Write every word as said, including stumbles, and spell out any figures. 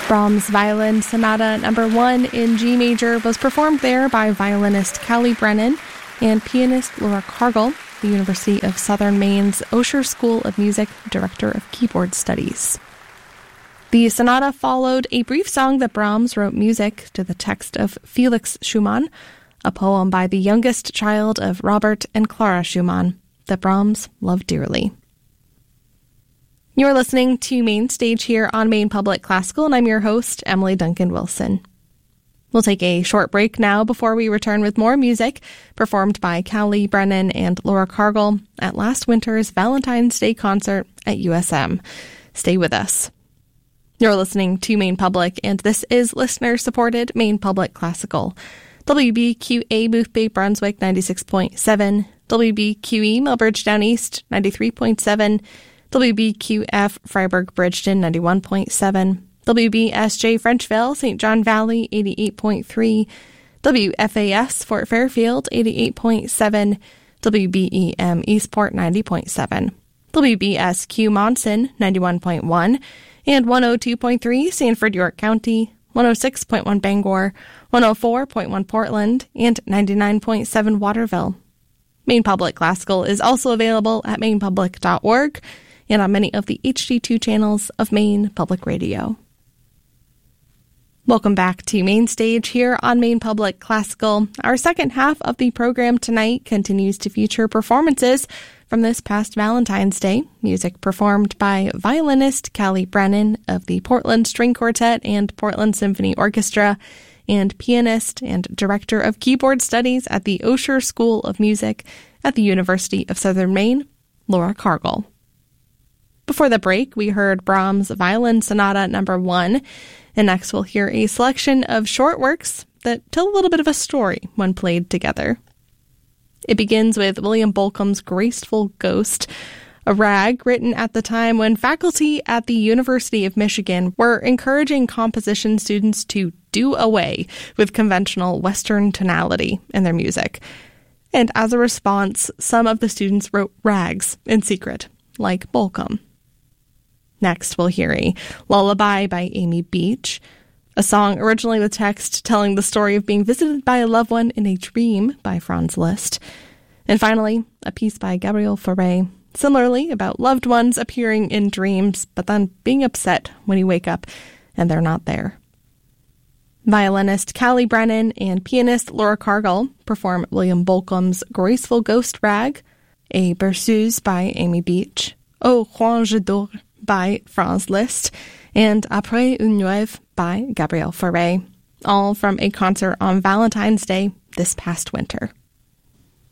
Brahms' Violin Sonata Number one in G major was performed there by violinist Callie Brennan and pianist Laura Cargill, the University of Southern Maine's Osher School of Music Director of Keyboard Studies. The sonata followed a brief song that Brahms wrote music to the text of Felix Schumann, a poem by the youngest child of Robert and Clara Schumann that Brahms loved dearly. You're listening to Main Stage here on Maine Public Classical, and I'm your host, Emily Duncan Wilson. We'll take a short break now before we return with more music performed by Callie Brennan and Laura Cargill at last winter's Valentine's Day concert at U S M. Stay with us. You're listening to Maine Public, and this is listener-supported Maine Public Classical. W B Q A Boothbay Brunswick ninety-six point seven, W B Q E Millbridge Down East ninety-three point seven, W B Q F Freiburg Bridgeton ninety-one point seven, W B S J Frenchville Saint John Valley eighty-eight point three, W F A S Fort Fairfield eighty-eight point seven, W B E M Eastport ninety point seven, W B S Q Monson ninety-one point one, and one oh two point three Sanford York County, one oh six point one Bangor, one oh four point one Portland, and ninety-nine point seven Waterville. Maine Public Classical is also available at maine public dot org and on many of the H D two channels of Maine Public Radio. Welcome back to Main Stage here on Maine Public Classical. Our second half of the program tonight continues to feature performances from this past Valentine's Day, music performed by violinist Callie Brennan of the Portland String Quartet and Portland Symphony Orchestra, and pianist and director of keyboard studies at the Osher School of Music at the University of Southern Maine, Laura Cargill. Before the break, we heard Brahms' Violin Sonata Number one, and next we'll hear a selection of short works that tell a little bit of a story when played together. It begins with William Bolcom's Graceful Ghost, a rag written at the time when faculty at the University of Michigan were encouraging composition students to do away with conventional Western tonality in their music. And as a response, some of the students wrote rags in secret, like Bolcom. Next, we'll hear a lullaby by Amy Beach, a song originally with text telling the story of being visited by a loved one in a dream by Franz Liszt. And finally, a piece by Gabriel Fauré, similarly about loved ones appearing in dreams, but then being upset when you wake up and they're not there. Violinist Callie Brennan and pianist Laura Cargill perform William Bolcom's Graceful Ghost Rag, a berceuse by Amy Beach, O Rouge d'Or by Franz Liszt, and Après une Nueve by Gabriel Fauré, all from a concert on Valentine's Day this past winter.